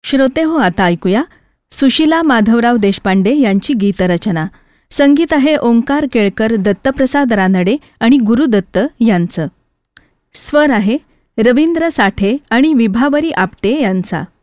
श्रोते हो, आता ऐकूया सुशीला माधवराव देशपांडे यांची गीतरचना. संगीत आहे ओंकार केळकर, दत्तप्रसाद रानडे आणि गुरुदत्त यांचं. स्वर आहे रवींद्र साठे आणि विभावरी आपटे यांचा.